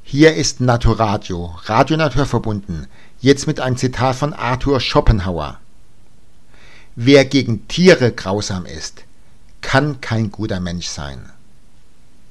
Hier ist Naturadio, Radio Natur verbunden, jetzt mit einem Zitat von Arthur Schopenhauer. Wer gegen Tiere grausam ist, kann kein guter Mensch sein.